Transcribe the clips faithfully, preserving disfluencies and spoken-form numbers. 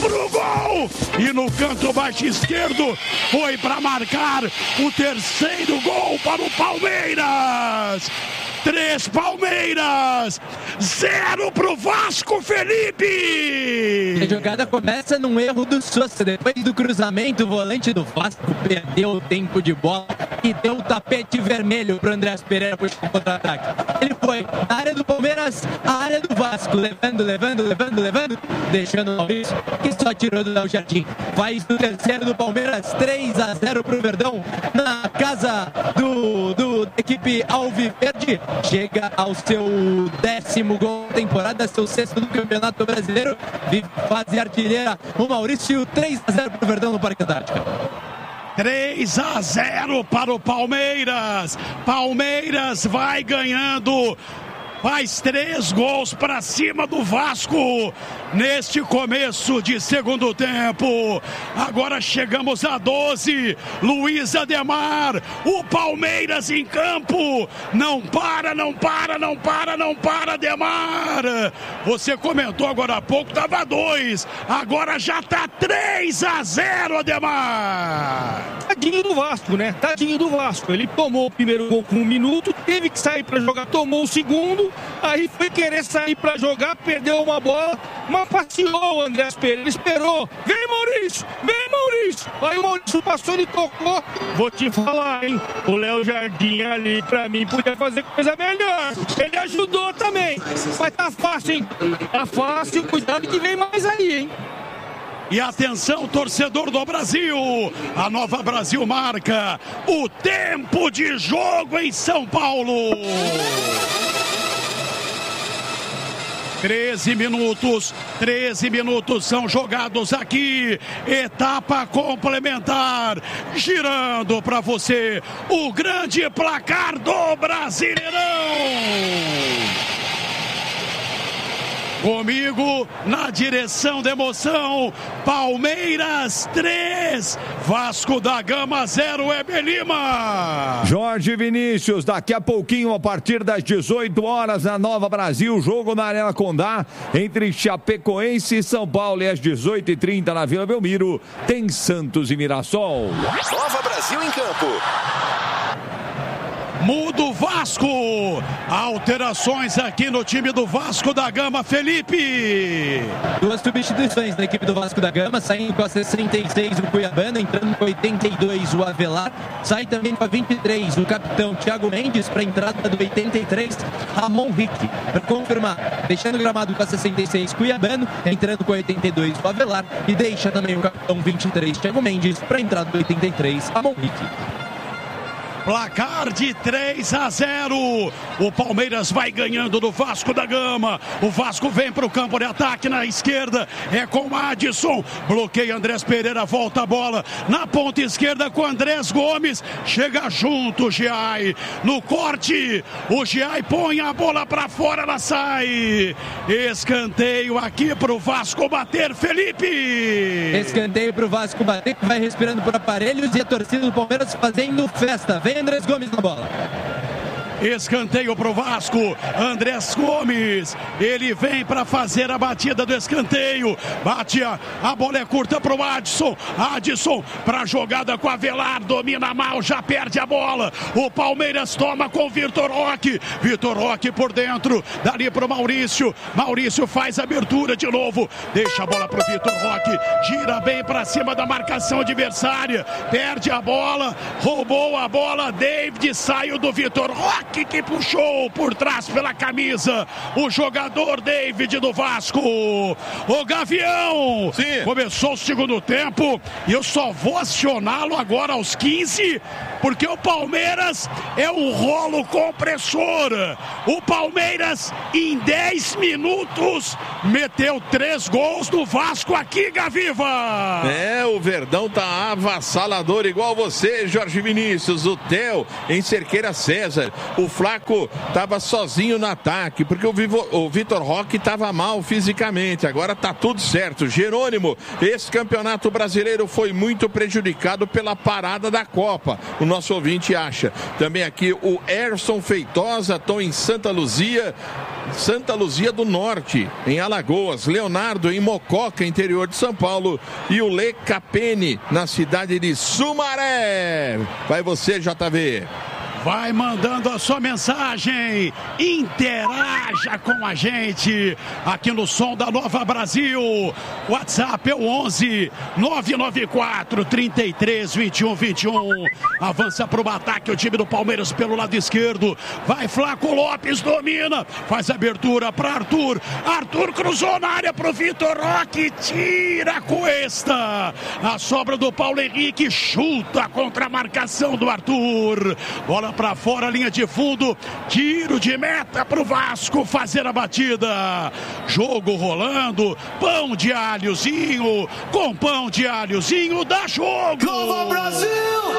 pro gol! E no canto baixo esquerdo foi para marcar o terceiro gol para o Palmeiras! Três Palmeiras, zero pro Vasco, Felipe! A jogada começa num erro do Sousa. Depois do cruzamento, o volante do Vasco perdeu o tempo de bola e deu o tapete vermelho pro Andrés Pereira puxar o contra-ataque. Ele foi na área do Palmeiras, a área do Vasco, levando, levando, levando, levando, deixando o Maurício, que só tirou do Léo Jardim. Faz no terceiro do Palmeiras, três a zero pro Verdão, na casa do, do da equipe Alviverde. Chega ao seu décimo gol da temporada, seu sexto do Campeonato Brasileiro. Vive fase artilheira o Maurício, três a zero para o Verdão no Parque Antártica. três a zero para o Palmeiras. Palmeiras vai ganhando. Faz três gols para cima do Vasco neste começo de segundo tempo. Agora chegamos a doze. Luiz Ademar, o Palmeiras em campo. Não para, não para, não para, não para, Ademar. Você comentou agora há pouco, estava dois. Agora já está três a zero, Ademar. Tadinho do Vasco, né? Tadinho do Vasco. Ele tomou o primeiro gol com um minuto, teve que sair para jogar, tomou o segundo. Aí foi querer sair pra jogar, perdeu uma bola, mas passeou o Andrés Pereira, ele esperou. Vem, Maurício! Vem, Maurício! Aí o Maurício passou, ele tocou. Vou te falar, hein? O Léo Jardim ali, pra mim, podia fazer coisa melhor. Ele ajudou também. Mas tá fácil, hein? Tá fácil, cuidado que vem mais aí, hein? E atenção, torcedor do Brasil, a Nova Brasil marca o tempo de jogo em São Paulo. treze minutos, treze minutos são jogados aqui, etapa complementar, girando para você o grande placar do Brasileirão. Comigo, na direção da emoção, Palmeiras três, Vasco da Gama zero, Heber Lima. Jorge Vinícius, daqui a pouquinho, a partir das dezoito horas, na Nova Brasil, jogo na Arena Condá, entre Chapecoense e São Paulo, e às dezoito e trinta na Vila Belmiro, tem Santos e Mirassol. Nova Brasil em campo. Muda o Vasco. Alterações aqui no time do Vasco da Gama, Felipe. Duas substituições na equipe do Vasco da Gama, saindo com a sessenta e seis o Cuiabano, entrando com a oitenta e dois o Avelar. Sai também com a vinte e três o capitão Thiago Mendes, para a entrada do oitenta e três Ramon Rick. Para confirmar, deixando o gramado com a sessenta e seis Cuiabano, entrando com a oitenta e dois o Avelar, e deixa também o capitão vinte e três Thiago Mendes para a entrada do oitenta e três Ramon Rick. Placar de três a zero. O Palmeiras vai ganhando do Vasco da Gama. O Vasco vem para o campo de ataque na esquerda. É com Adson. Bloqueia Andrés Pereira. Volta a bola na ponta esquerda com Andrés Gomes. Chega junto o Giai. No corte, o Giai põe a bola para fora. Ela sai. Escanteio aqui para o Vasco bater, Felipe. Escanteio para o Vasco bater. Vai respirando por aparelhos e a torcida do Palmeiras fazendo festa. Vem Andrés Gomes na bola. Escanteio pro Vasco, Andrés Gomes, ele vem para fazer a batida do escanteio, bate a, a bola é curta pro Adson, Adson para jogada com a Avelar, domina mal, já perde a bola, o Palmeiras toma com Vitor Roque, Vitor Roque por dentro, dali pro Maurício, Maurício faz a abertura de novo, deixa a bola pro Vitor Roque, gira bem para cima da marcação adversária, perde a bola, roubou a bola, David saiu do Vitor Roque, que puxou por trás pela camisa o jogador David do Vasco. O Gavião. Sim. Começou o segundo tempo e eu só vou acioná-lo agora aos quinze, porque o Palmeiras é um rolo compressor. O Palmeiras em dez minutos meteu três gols do Vasco aqui, Gaviva. É, o Verdão tá avassalador igual você, Jorge Vinícius. O Theo em Cerqueira César. O Flaco estava sozinho no ataque, porque o, Vivo, o Vitor Roque estava mal fisicamente. Agora tá tudo certo. Jerônimo, esse campeonato brasileiro foi muito prejudicado pela parada da Copa. O nosso ouvinte acha. Também aqui o Erson Feitosa, estão em Santa Luzia. Santa Luzia do Norte, em Alagoas, Leonardo em Mococa, interior de São Paulo, e o Lê Capene, na cidade de Sumaré. Vai você, J V. Vai mandando a sua mensagem, interaja com a gente aqui no Som da Nova Brasil. WhatsApp é o onze nove nove quatro, trinta e três, vinte e um, vinte e um. Avança para o ataque o time do Palmeiras pelo lado esquerdo. Vai Flaco Lopes, domina, faz abertura para Arthur. Arthur cruzou na área para o Vitor Roque, tira a Cuesta. A sobra do Paulo Henrique, chuta contra a marcação do Arthur. Bola para fora, linha de fundo, tiro de meta para o Vasco fazer a batida. Jogo rolando, pão de alhozinho, com pão de alhozinho dá jogo. Nova Brasil!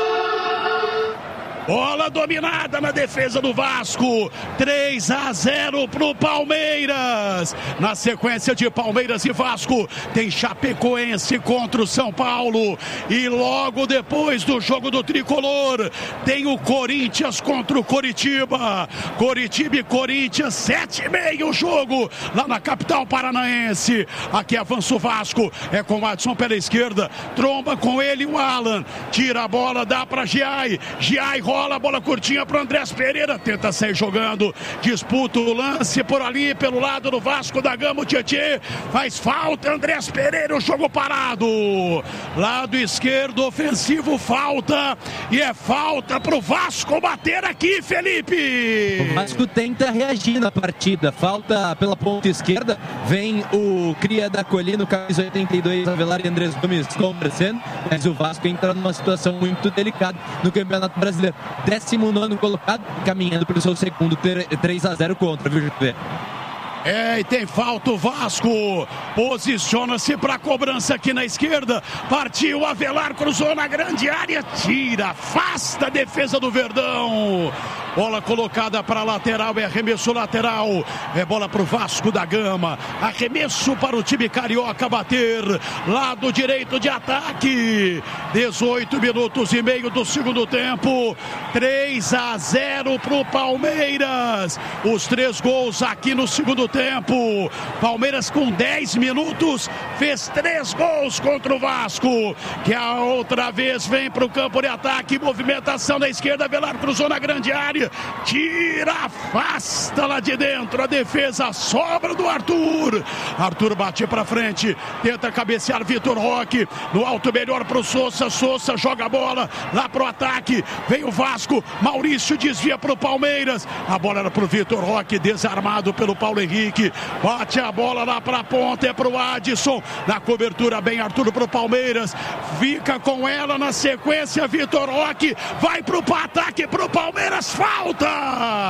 Bola dominada na defesa do Vasco. três a zero pro Palmeiras. Na sequência de Palmeiras e Vasco, tem Chapecoense contra o São Paulo. E logo depois do jogo do Tricolor, tem o Corinthians contra o Coritiba. Coritiba e Corinthians, sete e meia o jogo, lá na capital paranaense. Aqui avança o Vasco, é com o Adson pela esquerda, tromba com ele o Alan. Tira a bola, dá pra Giai. Giai rola. A bola curtinha para o Andrés Pereira, tenta sair jogando, disputa o lance por ali, pelo lado do Vasco da Gama, o Tietê faz falta, Andrés Pereira, o jogo parado, lado esquerdo, ofensivo, falta, e é falta para o Vasco bater aqui, Felipe. O Vasco tenta reagir na partida, falta pela ponta esquerda, vem o cria da Colina, camisa oitenta e dois, Avelar e Andrés Gomes conversando, mas o Vasco entra numa situação muito delicada no Campeonato Brasileiro. décimo nono colocado, caminhando para o seu segundo três a zero contra, viu, José? É, e tem falta o Vasco, posiciona-se para a cobrança aqui na esquerda, partiu Avelar, cruzou na grande área, tira, afasta a defesa do Verdão. Bola colocada para a lateral, é arremesso lateral, é bola para o Vasco da Gama, arremesso para o time carioca bater, lado direito de ataque, dezoito minutos e meio do segundo tempo, três a zero para o Palmeiras, os três gols aqui no segundo tempo, Palmeiras com dez minutos, fez três gols contra o Vasco, que a outra vez vem para o campo de ataque, movimentação da esquerda, Velar cruzou na grande área, tira, afasta lá de dentro, a defesa, sobra do Arthur, Arthur bate para frente, tenta cabecear Vitor Roque, no alto melhor para o Sousa, Sousa joga a bola lá para o ataque, vem o Vasco, Maurício desvia para o Palmeiras, a bola era para o Vitor Roque, desarmado pelo Paulo Henrique, bate a bola lá para a ponta, é para o Adson, na cobertura bem Arthur para o Palmeiras, fica com ela na sequência, Vitor Roque, vai para o ataque para o Palmeiras, falta!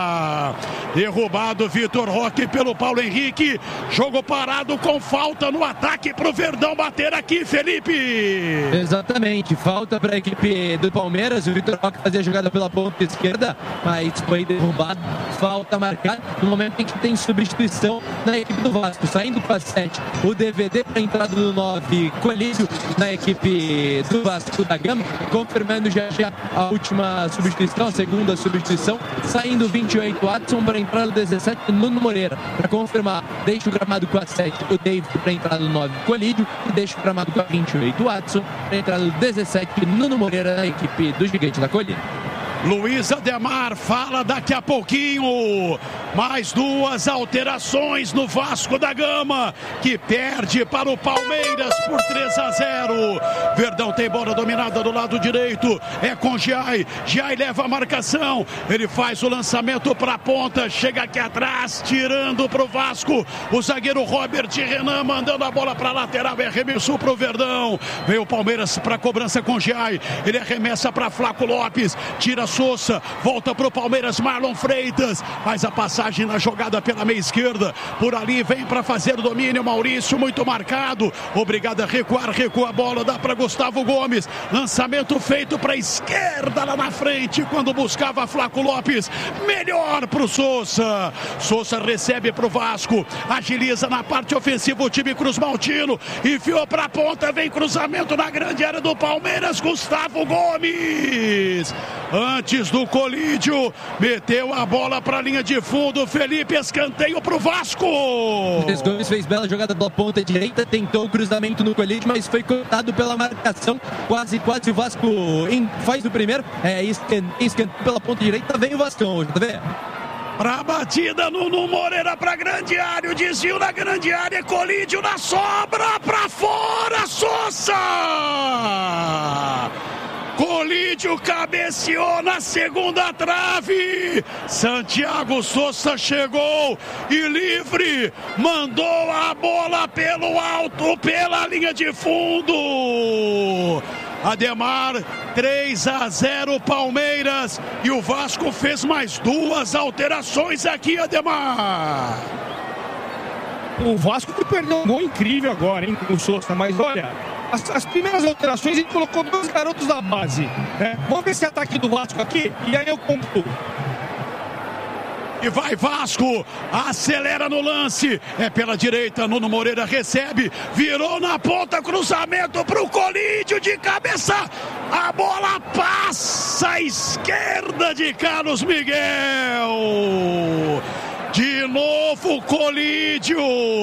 Derrubado Vitor Roque pelo Paulo Henrique, jogo parado com falta no ataque para o Verdão bater aqui, Felipe. Exatamente, falta para a equipe do Palmeiras, o Vitor Roque fazia a jogada pela ponta esquerda, mas foi derrubado, falta marcada, no momento em que tem substituição na equipe do Vasco, saindo para sete, o D V D para a entrada do nove, Coelho na equipe do Vasco da Gama, confirmando já já a última substituição, a segunda substituição, saindo vinte e oito, Adson para a entrada do dezessete, Nuno Moreira, para confirmar, deixa o gramado com a sete, o David para a entrada do nove, Colídio, e deixa o gramado com a vinte e oito, Adson, para a entrada do dezessete, Nuno Moreira na equipe do Gigante da Colina. Luiz Ademar fala daqui a pouquinho. Mais duas alterações no Vasco da Gama, que perde para o Palmeiras por três a zero. Verdão tem bola dominada do lado direito, é com Giai. Giai leva a marcação, ele faz o lançamento para a ponta, chega aqui atrás, tirando para o Vasco. O zagueiro Robert Renan mandando a bola para a lateral, é arremesso para o Verdão. Vem o Palmeiras para a cobrança com Giai, ele arremessa para Flaco Lopes, tira Sousa, volta para o Palmeiras, Marlon Freitas, faz a passagem na jogada pela meia esquerda, por ali vem para fazer o domínio, Maurício muito marcado, obrigado a recuar, recua a bola, dá para Gustavo Gomes, lançamento feito para a esquerda lá na frente, quando buscava Flaco Lopes, melhor para o Sousa, Sousa recebe para o Vasco, agiliza na parte ofensiva o time Cruz Maltino, enfiou para a ponta, vem cruzamento na grande área do Palmeiras, Gustavo Gomes, antes do colídio, meteu a bola para a linha de fundo, segundo, Felipe, escanteio pro Vasco. Andrés Gomes fez bela jogada pela ponta direita, tentou o cruzamento no colite, mas foi cortado pela marcação. Quase, quase o Vasco em, faz o primeiro. É, escanteio pela ponta direita, vem o Vascão hoje, tá vendo? Pra batida, Nuno Moreira pra grande área, o desvio na grande área, colídio na sobra, pra fora, Sousa! Colídio cabeceou na segunda trave, Santiago Sousa chegou e livre, mandou a bola pelo alto, pela linha de fundo. Ademar, três a zero Palmeiras, e o Vasco fez mais duas alterações aqui, Ademar. O Vasco que perdeu um gol incrível agora, hein, com o Sousa, mas olha, as, as primeiras alterações ele colocou dois garotos da base, né? Vamos ver esse ataque do Vasco aqui, e aí eu compro. E vai Vasco, acelera no lance, é pela direita, Nuno Moreira recebe, virou na ponta, cruzamento pro Colídio de cabeça, a bola passa à esquerda de Carlos Miguel, de novo Colídio,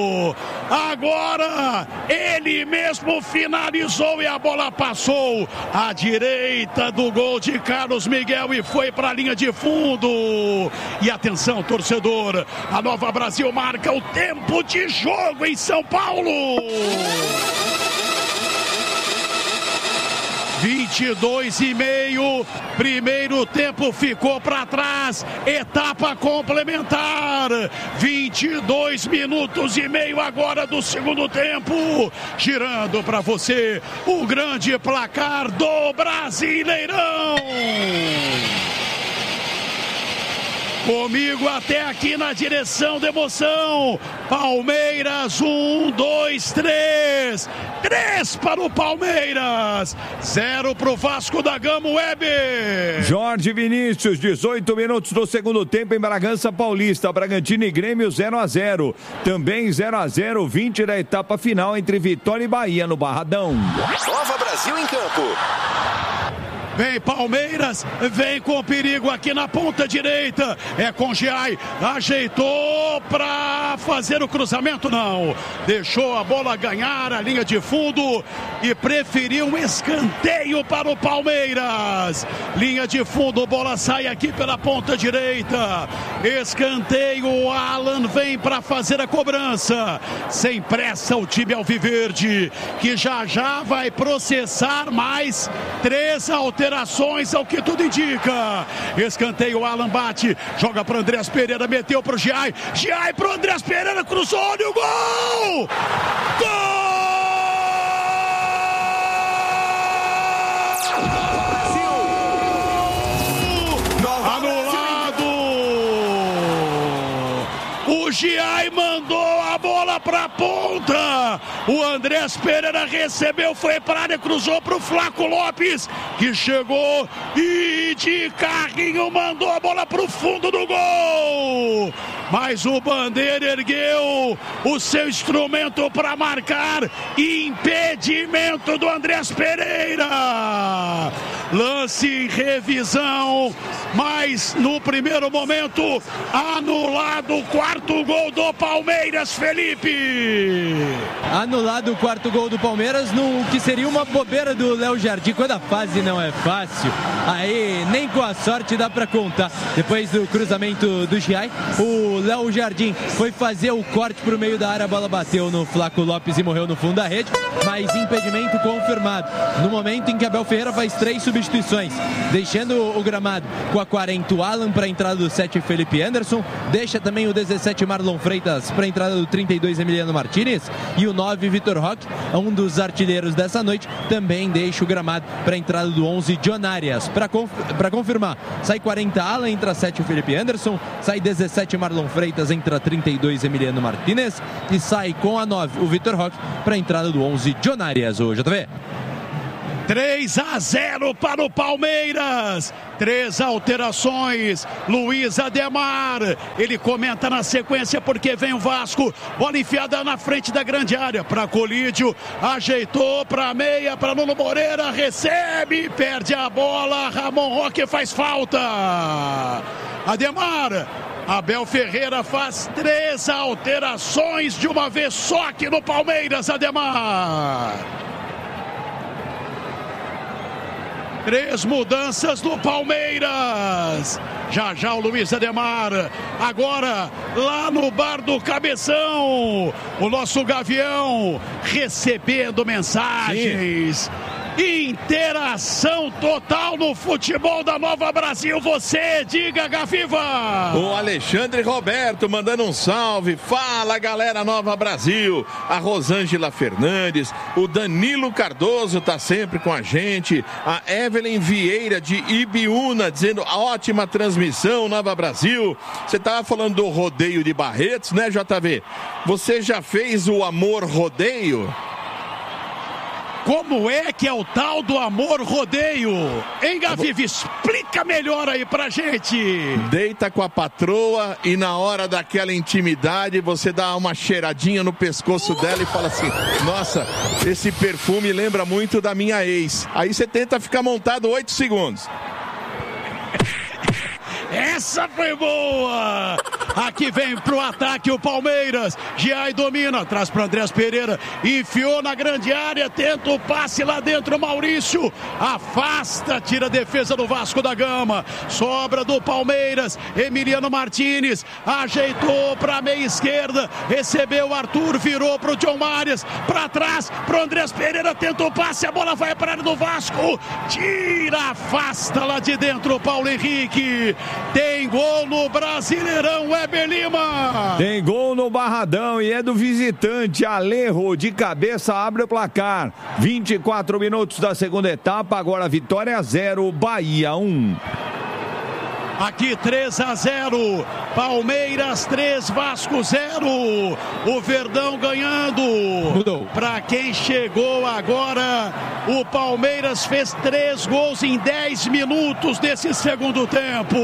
agora ele mesmo finalizou e a bola passou à direita do gol de Carlos Miguel e foi para a linha de fundo. E atenção, torcedor, a Nova Brasil marca o tempo de jogo em São Paulo. vinte e dois e meio, primeiro tempo ficou para trás, etapa complementar, vinte e dois minutos e meio agora do segundo tempo, girando para você o grande placar do Brasileirão. Comigo até aqui na direção da emoção. Palmeiras, um, dois, três. Três para o Palmeiras. Zero para o Vasco da Gama, Weber. Jorge Vinícius, dezoito minutos do segundo tempo em Bragança Paulista. Bragantino e Grêmio zero a zero. Também zero a zero, vinte da etapa final entre Vitória e Bahia no Barradão. Nova Brasil em campo. Vem Palmeiras, vem com perigo aqui na ponta direita, é com Giai, ajeitou para fazer o cruzamento, não, deixou a bola ganhar a linha de fundo e preferiu um escanteio para o Palmeiras, linha de fundo, bola sai aqui pela ponta direita, escanteio, o Alan vem para fazer a cobrança, sem pressa o time alviverde, que já já vai processar mais três alterações, ao que tudo indica. Escanteio, o Alan bate, joga para Andrés Pereira, meteu para o Giai, Giai para o Andrés Pereira, cruzou, olha o gol! Gol! Anulado! O Giai mandou a bola para a ponta, o Andrés Pereira recebeu, foi para a área, cruzou para o Flaco Lopes, que chegou e de carrinho mandou a bola para o fundo do gol, mas o Bandeira ergueu o seu instrumento para marcar, impedimento do Andrés Pereira, lance em revisão, mas no primeiro momento anulado o quarto gol do Palmeiras, Felipe. Anulado o quarto gol do Palmeiras, no que seria uma bobeira do Léo Jardim. Quando a fase não é fácil, aí nem com a sorte dá pra contar. Depois do cruzamento do Giai, o Léo Jardim foi fazer o corte pro meio da área, a bola bateu no Flaco Lopes e morreu no fundo da rede, mas impedimento confirmado. No momento em que Abel Ferreira faz três substituições, deixando o gramado com a quarenta o Alan para a entrada do sete Felipe Anderson, deixa também o dezessete Marlon Freitas para a entrada do trinta e dois Emiliano Martinez, e o nove Vitor Roque, um dos artilheiros dessa noite, também deixa o gramado para a entrada do onze John Arias. Para conf confirmar, sai quarenta Alan, entra sete Felipe Anderson, sai dezessete Marlon Freitas, entra trinta e dois Emiliano Martinez e sai com a nove o Vitor Roque para a entrada do onze John Arias. O J V. três a zero para o Palmeiras. Três alterações. Luiz Ademar, ele comenta na sequência porque vem o Vasco. Bola enfiada na frente da grande área para Colídio. Ajeitou para meia, para Nuno Moreira. Recebe, perde a bola. Ramon Roque faz falta. Ademar Abel Ferreira faz três alterações de uma vez só aqui no Palmeiras, Ademar. Três mudanças no Palmeiras. Já já o Luiz Ademar. Agora lá no bar do Cabeção. O nosso Gavião recebendo mensagens. Sim. Interação total no futebol da Nova Brasil. Você, diga, Gaviva. O Alexandre Roberto mandando um salve. Fala, galera Nova Brasil. A Rosângela Fernandes. O Danilo Cardoso tá sempre com a gente. A Evelyn Vieira de Ibiúna dizendo ótima transmissão, Nova Brasil. Você tava falando do rodeio de Barretos, né, J V? Você já fez o Amor Rodeio? Como é que é o tal do Amor Rodeio? Hein, Gaviva? Explica melhor aí pra gente. Deita com a patroa e na hora daquela intimidade você dá uma cheiradinha no pescoço dela e fala assim: nossa, esse perfume lembra muito da minha ex. Aí você tenta ficar montado oito segundos. Essa foi boa! Aqui vem pro ataque o Palmeiras. Giai domina, traz para Andrés Pereira. Enfiou na grande área, tenta o passe lá dentro. Maurício afasta, tira a defesa do Vasco da Gama. Sobra do Palmeiras. Emiliano Martínez ajeitou para a meia esquerda. Recebeu o Arthur, virou pro John Marias. Para trás, pro Andrés Pereira, tenta o passe. A bola vai para a área do Vasco. Tira, afasta lá de dentro o Paulo Henrique. Tem gol no Brasileirão, Weber Lima. Tem gol no Barradão e é do visitante. Alejo de cabeça abre o placar. vinte e quatro minutos da segunda etapa. Agora Vitória zero, Bahia um. Aqui três a zero, Palmeiras três, Vasco zero. O Verdão ganhando. Mudou. Para quem chegou agora, o Palmeiras fez três gols em dez minutos desse segundo tempo.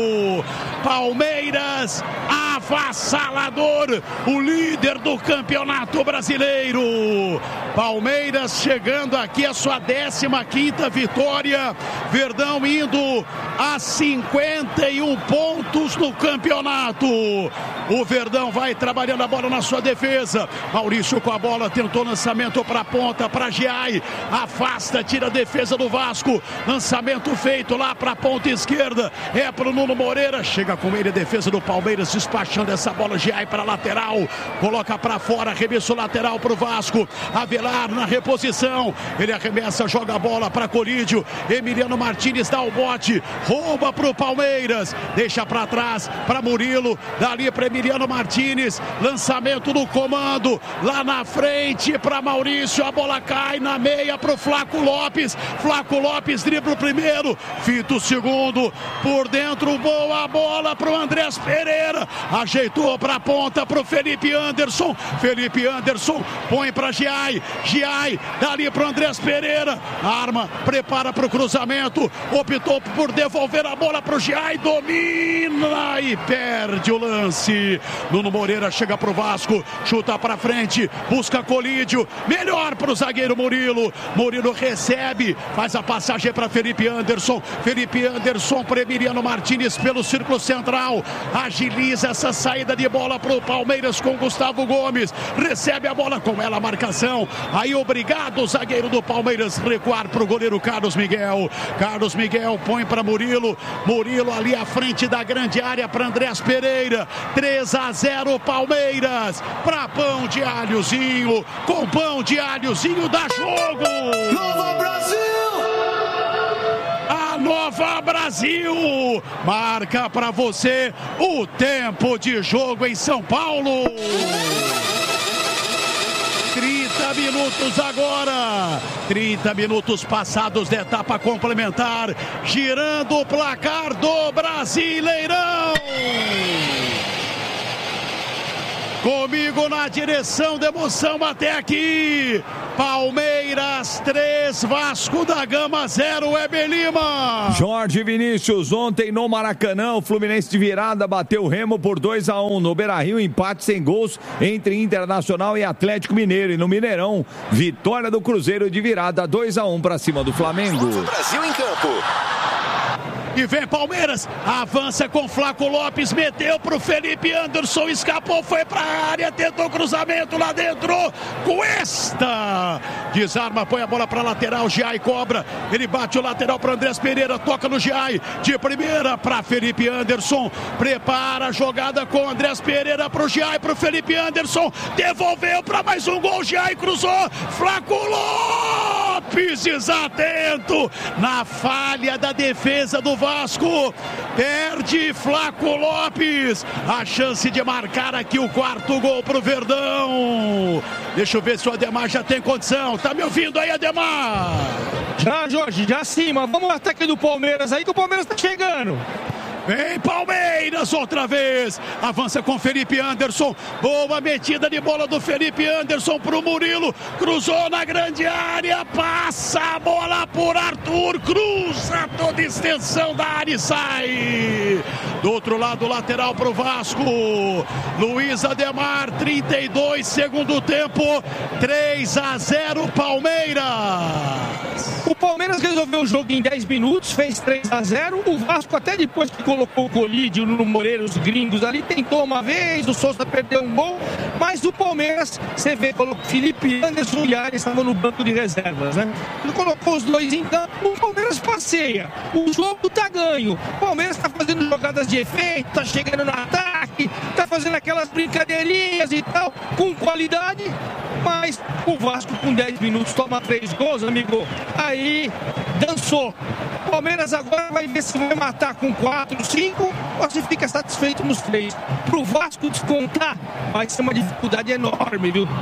Palmeiras avassalador, o líder do Campeonato Brasileiro. Palmeiras chegando aqui a sua décima quinta vitória. Verdão indo a cinquenta e um pontos no campeonato. O Verdão vai trabalhando a bola na sua defesa. Maurício com a bola, tentou lançamento para a ponta, para Giai. Afasta, tira a defesa do Vasco. Lançamento feito lá para a ponta esquerda. É para o Nuno Moreira. Chega com ele a defesa do Palmeiras, despachando essa bola. Giai para a lateral. Coloca para fora, arremesso lateral para o Vasco. Avelar na reposição. Ele arremessa, joga a bola para Colídio. Emiliano Martínez dá o bote. Rouba para o Palmeiras. Deixa para trás para Murilo. Dali para Emiliano Martínez. Lançamento do comando. Lá na frente para Maurício. A bola cai na meia para o Flaco Lopes. Flaco Lopes dribla o primeiro. Fita o segundo. Por dentro, boa bola para o Andrés Pereira. Ajeitou para a ponta para o Felipe Anderson. Felipe Anderson põe para Giai. Giai dali para o Andrés Pereira. Arma, prepara para o cruzamento. Optou por devolver a bola para o Giai. Domina e perde o lance. Nuno Moreira chega pro Vasco, chuta pra frente, busca Colídio, melhor pro zagueiro Murilo. Murilo recebe, faz a passagem para Felipe Anderson. Felipe Anderson para Emiliano Martínez pelo círculo central. Agiliza essa saída de bola pro Palmeiras com Gustavo Gomes. Recebe a bola com ela, a marcação. Aí obrigado o zagueiro do Palmeiras recuar pro goleiro Carlos Miguel. Carlos Miguel põe para Murilo. Murilo ali à frente da grande área para Andrés Pereira. três a zero Palmeiras. Para pão de alhozinho. Com pão de alhozinho dá jogo. Nova Brasil! A Nova Brasil marca para você o tempo de jogo em São Paulo. trinta minutos agora, trinta minutos passados da etapa complementar, girando o placar do Brasileirão. Comigo na direção da emoção até aqui, Palmeiras três, Vasco da Gama zero, Weber Lima. Jorge Vinícius, ontem no Maracanã, o Fluminense de virada bateu o Remo por dois a um. No Beira-Rio, empate sem gols entre Internacional e Atlético Mineiro. E no Mineirão, vitória do Cruzeiro de virada dois a um para cima do Flamengo. Brasil em campo. E vem Palmeiras, avança com Flaco Lopes, meteu pro Felipe Anderson, escapou, foi pra área, tentou cruzamento lá dentro, Cuesta desarma, põe a bola pra lateral, Giai cobra, ele bate o lateral para Andrés Pereira, toca no Giai, de primeira para Felipe Anderson, prepara a jogada com Andrés Pereira pro Giai, pro Felipe Anderson, devolveu para mais um gol, Giai cruzou, Flaco Lopes desatento na falha da defesa do Vasco, perde Flaco Lopes, a chance de marcar aqui o quarto gol pro Verdão. Deixa eu ver se o Ademar já tem condição, tá me ouvindo aí, Ademar? Já, Jorge, já sim, mas vamos ao ataque do Palmeiras aí que o Palmeiras tá chegando. Vem Palmeiras outra vez, avança com Felipe Anderson, boa metida de bola do Felipe Anderson pro Murilo, cruzou na grande área, passa a bola por Arthur, cruza toda extensão da área e sai. Do outro lado, lateral pro Vasco, Luiz Ademar, trinta e dois, segundo tempo, três a zero Palmeiras. O Palmeiras resolveu o jogo em dez minutos, fez três a zero, o Vasco até depois que colocou o Colídio no Moreira, os gringos ali, tentou uma vez, o Souza perdeu um gol, mas o Palmeiras, você vê, colocou Felipe Anderson e Arias estavam no banco de reservas, né? Ele colocou os dois em campo, o Palmeiras passeia, o jogo tá ganho, o Palmeiras tá fazendo jogadas de efeito, tá chegando no ataque, tá fazendo aquelas brincadeirinhas e tal, com qualidade, mas o Vasco com dez minutos toma três gols, amigo, aí dançou. O Palmeiras agora vai ver se vai matar com quatro, cinco ou se fica satisfeito nos três. Pro Vasco descontar vai ser uma dificuldade enorme, viu?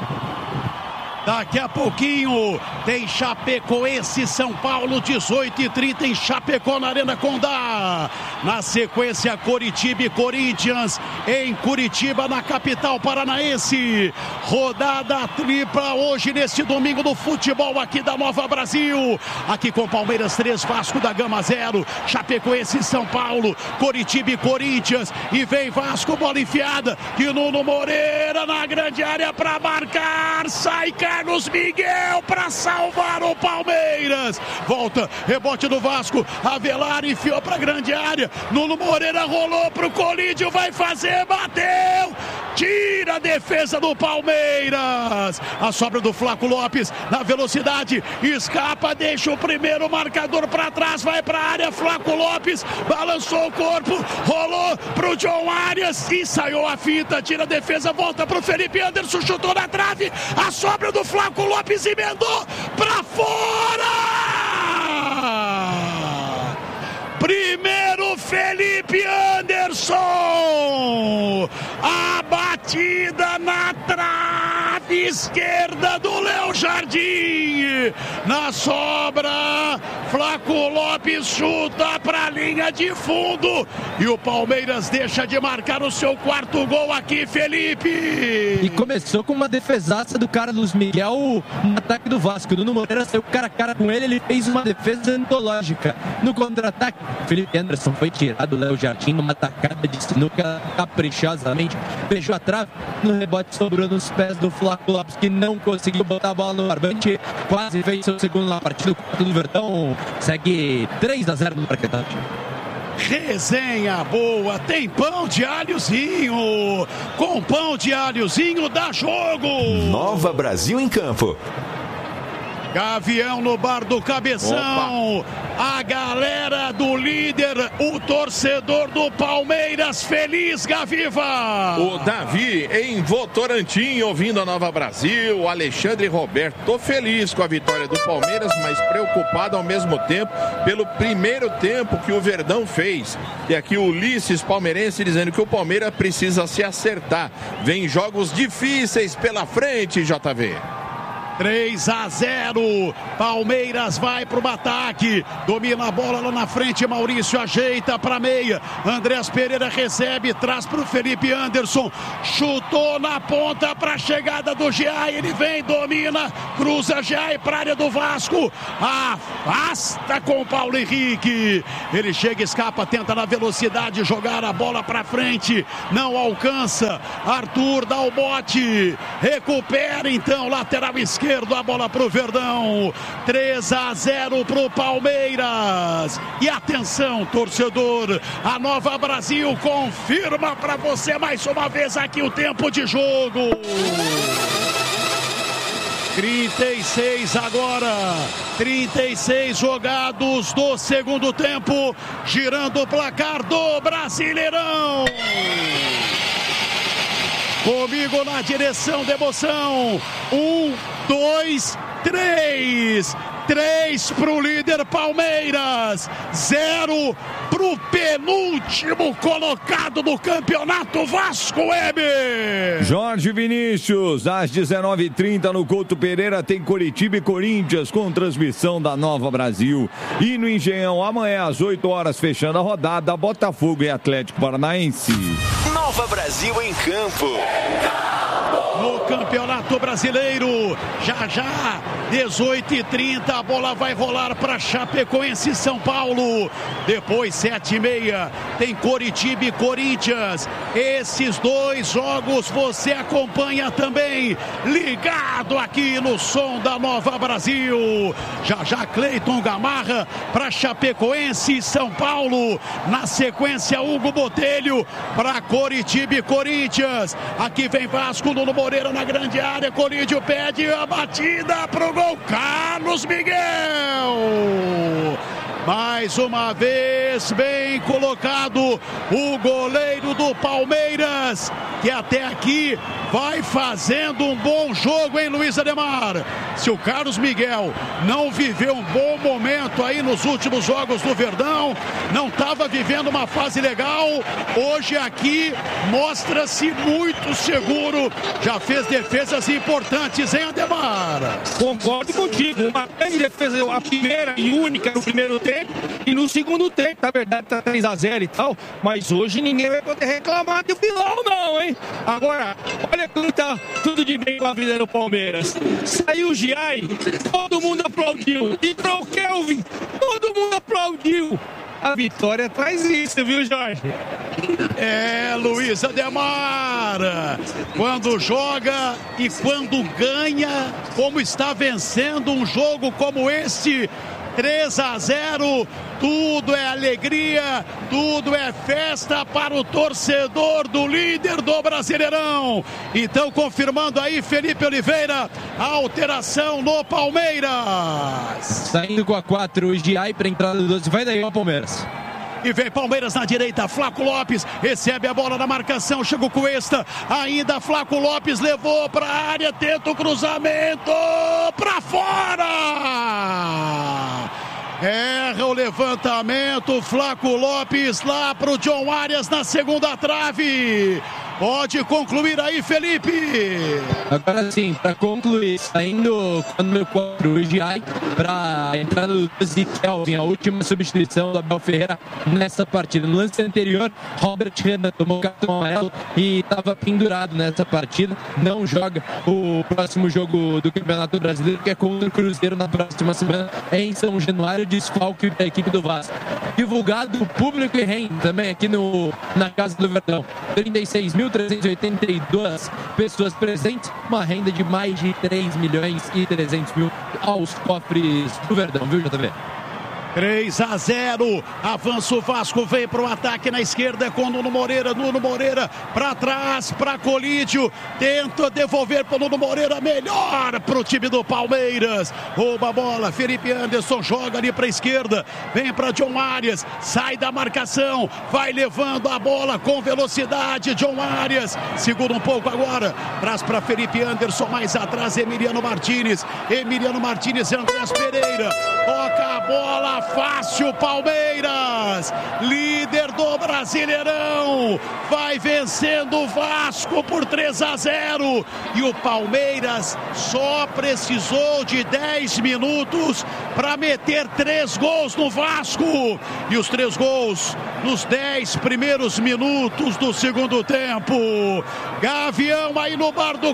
Daqui a pouquinho tem Chapecoense São Paulo, dezoito e trinta em Chapecó, na Arena Condá. Na sequência, Coritiba e Corinthians em Curitiba, na capital paranaense. Rodada tripla hoje, neste domingo, do futebol aqui da Nova Brasil. Aqui com Palmeiras três, Vasco da Gama zero. Chapecoense e São Paulo, Coritiba e Corinthians. E vem Vasco, bola enfiada. E Nuno Moreira na grande área para marcar. Sai Carlos Miguel para salvar o Palmeiras. Volta, rebote do Vasco. Avelar enfiou para grande área. Nuno Moreira rolou pro Colídio, vai fazer, bateu. Tira a defesa do Palmeiras. A sobra do Flaco Lopes na velocidade. Escapa, deixa o primeiro marcador para trás. Vai para a área. Flaco Lopes balançou o corpo. Rolou pro John Arias. Ensaiou a fita. Tira a defesa. Volta pro Felipe Anderson. Chutou na trave. A sobra do Flaco Lopes emendou para fora. Primeiro Felipe Anderson, a batida na trave esquerda do Léo Jardim, na sobra, Flaco Lopes chuta para a linha de fundo e o Palmeiras deixa de marcar o seu quarto gol aqui, Felipe. E começou com uma defesaça do Carlos Miguel no ataque do Vasco. O Nuno Moreira saiu cara a cara com ele, ele fez uma defesa antológica. No contra-ataque, Felipe Anderson foi tirado, Léo Jardim numa tacada de sinuca caprichosamente, beijou a trave, no rebote sobrou nos pés do Flaco Lopes, que não conseguiu botar a bola no barbante, quase fez seu segundo na partida. O quarto do Verdão segue três a zero no Parquetão. Resenha boa, tem pão de alhozinho, com pão de alhozinho dá jogo. Nova Brasil em campo. Gavião no bar do Cabeção. Opa. A galera do líder, o torcedor do Palmeiras, feliz, Gaviva. O Davi em Votorantim, ouvindo a Nova Brasil. O Alexandre Roberto, tô feliz com a vitória do Palmeiras, mas preocupado ao mesmo tempo pelo primeiro tempo que o Verdão fez. E aqui o Ulisses, palmeirense, dizendo que o Palmeiras precisa se acertar. Vem jogos difíceis pela frente, J V. três a zero, Palmeiras vai pro ataque, domina a bola lá na frente, Maurício ajeita para meia, Andrés Pereira recebe, traz pro Felipe Anderson, chutou na ponta para a chegada do Giai, ele vem, domina, cruza Giai para área do Vasco, afasta com o Paulo Henrique, ele chega, escapa, tenta na velocidade jogar a bola para frente, não alcança, Arthur dá o bote, recupera então, lateral esquerdo, esquerdo, a bola pro Verdão. três a zero pro Palmeiras. E atenção, torcedor, a Nova Brasil confirma para você mais uma vez aqui o tempo de jogo. trinta e seis agora, trinta e seis jogados do segundo tempo, girando o placar do Brasileirão. Comigo na direção da emoção, um, dois, três. Três pro líder Palmeiras, zero pro penúltimo colocado do campeonato Vasco Web. Jorge Vinícius, às dezenove e trinta no Couto Pereira tem Coritiba e Corinthians com transmissão da Nova Brasil. E no Engenhão amanhã às oito horas fechando a rodada, Botafogo e Atlético Paranaense. Nova Brasil em campo. No Campeonato Brasileiro, já já, dezoito e trinta, a bola vai rolar para Chapecoense e São Paulo. Depois, sete e meia, tem Coritiba e Corinthians. Esses dois jogos você acompanha também, ligado aqui no som da Nova Brasil. Já já, Cleiton Gamarra para Chapecoense e São Paulo. Na sequência, Hugo Botelho para Coritiba e Corinthians. Aqui vem Vasco, no Moreira na grande área, Corinthians pede a batida pro gol, Carlos Miguel. Mais uma vez, bem colocado o goleiro do Palmeiras, que até aqui vai fazendo um bom jogo, hein, Luiz Ademar? Se o Carlos Miguel não viveu um bom momento aí nos últimos jogos do Verdão, não estava vivendo uma fase legal, hoje aqui mostra-se muito seguro, já fez defesas importantes, hein, Ademar? Concordo contigo, uma grande defesa, a primeira e única no primeiro tempo, e no segundo tempo, na verdade tá três a zero e tal, mas hoje ninguém vai poder reclamar do final não, hein? Agora, olha como tá tudo de bem com a vida do Palmeiras. Saiu o Giai, todo mundo aplaudiu, entrou o Kelvin, todo mundo aplaudiu. A vitória traz isso, viu, Jorge? É, Luiz Ademar, quando joga e quando ganha, como está vencendo um jogo como este, três a zero, tudo é alegria, tudo é festa para o torcedor do líder do Brasileirão. Então, confirmando aí, Felipe Oliveira, a alteração no Palmeiras. Saindo com a quatro, o Giai para a entrada do doze, vai daí o Palmeiras. E vem Palmeiras na direita, Flaco Lopes recebe a bola na marcação, chega o Cuesta, ainda Flaco Lopes levou para a área, tenta o cruzamento, para fora! Erra o levantamento, Flaco Lopes lá para o John Arias na segunda trave. Pode concluir aí, Felipe. Agora sim, para concluir, saindo com o número quatro, o Giai, para a entrada do doze, Kelvin, a última substituição do Abel Ferreira nessa partida. No lance anterior, Robert Renan tomou cartão amarelo e estava pendurado nessa partida. Não joga o próximo jogo do Campeonato Brasileiro, que é contra o Cruzeiro na próxima semana em São Januário, desfalque da equipe do Vasco. Divulgado público e renda também aqui no, na Casa do Verdão. trinta e seis mil trezentas e oitenta e duas pessoas presentes, uma renda de mais de três milhões e trezentos mil aos cofres do Verdão, viu, J V? três a zero, avança o Vasco, vem para o ataque na esquerda com Nuno Moreira, Nuno Moreira para trás, para Colídio, tenta devolver para o Nuno Moreira, melhor para o time do Palmeiras, rouba a bola, Felipe Anderson joga ali para a esquerda, vem para John Arias, sai da marcação, vai levando a bola com velocidade, John Arias, segura um pouco agora, traz para Felipe Anderson, mais atrás Emiliano Martínez, Emiliano Martínez e Andrés Pereira, toca a bola, fácil Palmeiras, líder do Brasileirão, vai vencendo o Vasco por três a zero e o Palmeiras só precisou de dez minutos para meter três gols no Vasco e os três gols nos dez primeiros minutos do segundo tempo. Gavião aí no bar do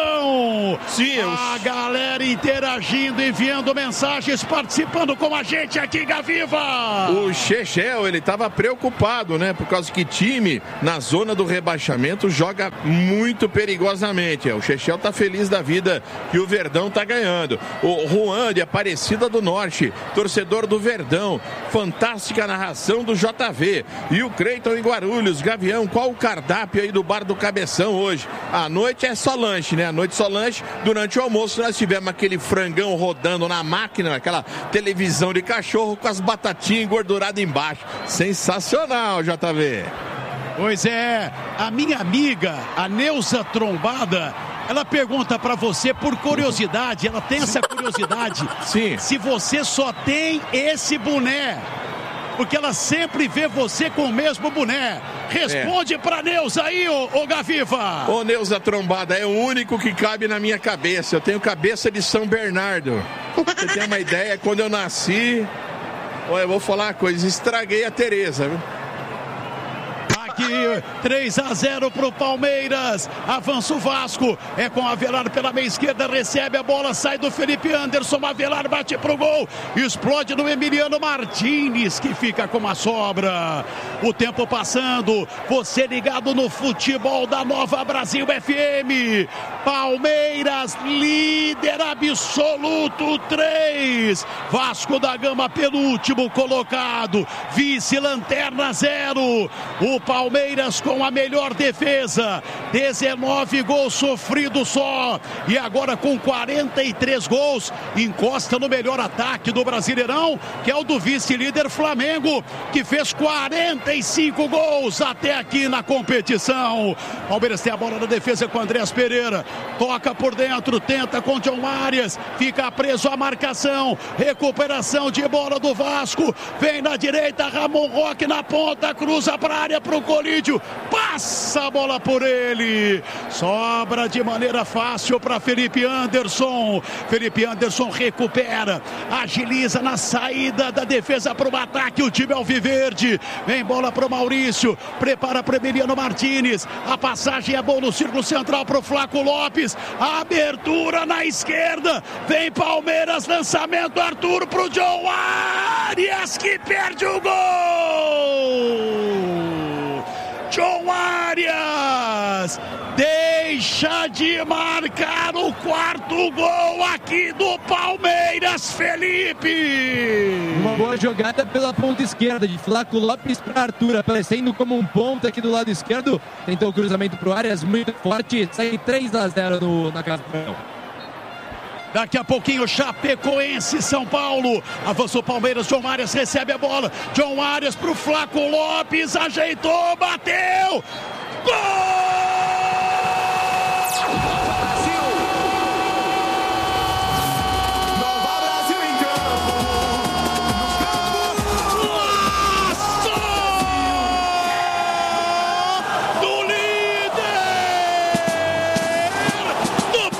Cabeção. Sim, eu... a galera interagindo, enviando mensagens, participando com a gente gente aqui, Gaviva. O Chechel, ele estava preocupado, né? Por causa que time na zona do rebaixamento joga muito perigosamente. O Chechel tá feliz da vida que o Verdão tá ganhando. O Juan de Aparecida do Norte, torcedor do Verdão. Fantástica narração do J V. E o Creiton em Guarulhos. Gavião, qual o cardápio aí do Bar do Cabeção hoje? À noite é só lanche, né? À noite só lanche. Durante o almoço nós tivemos aquele frangão rodando na máquina, aquela televisão de cachorro com as batatinhas engorduradas embaixo. Sensacional, J V. Pois é, a minha amiga, a Neuza Trombada, ela pergunta pra você por curiosidade, ela tem essa curiosidade. Sim. Se você só tem esse boné, porque ela sempre vê você com o mesmo boné. Responde é. pra Neuza aí, ô, ô Gaviva. Ô Neuza Trombada, é o único que cabe na minha cabeça. Eu tenho cabeça de São Bernardo. Você tem uma ideia, quando eu nasci, olha, eu vou falar uma coisa, estraguei a Tereza, viu? Aqui, três a zero pro Palmeiras. Avança o Vasco. É com Avelar pela meia esquerda. Recebe a bola, sai do Felipe Anderson. Avelar bate pro gol. Explode no Emiliano Martins, que fica com uma sobra. O tempo passando. Você ligado no futebol da Nova Brasil F M. Palmeiras, líder absoluto, três. Vasco da Gama, penúltimo colocado. Vice-lanterna, zero. O Palmeiras com a melhor defesa, dezenove gols sofridos só, e agora com quarenta e três gols, encosta no melhor ataque do Brasileirão, que é o do vice-líder Flamengo, que fez quarenta e cinco gols até aqui na competição. Palmeiras tem a bola na defesa com Andrés Pereira, toca por dentro, tenta com John Arias, fica preso à marcação, recuperação de bola do Vasco, vem na direita, Ramon Roque na ponta, cruza para a área pro Colídio, passa a bola por ele, sobra de maneira fácil para Felipe Anderson. Felipe Anderson recupera, agiliza na saída da defesa para o ataque, o time alviverde, vem bola para o Maurício, prepara para Emiliano Martins, a passagem é boa no círculo central para o Flaco Lopes, a abertura na esquerda, vem Palmeiras, lançamento, Arthur para o John Arias, que perde o gol. John Arias deixa de marcar o quarto gol aqui do Palmeiras, Felipe. Uma boa jogada pela ponta esquerda de Flaco Lopes para Arthur, aparecendo como um ponta aqui do lado esquerdo. Tentou o cruzamento para o Arias, muito forte, sai três a zero no, na casa do Leão. Daqui a pouquinho, Chapecoense, São Paulo. Avançou Palmeiras, John Arias recebe a bola. John Arias pro Flaco Lopes, ajeitou, bateu. Gol!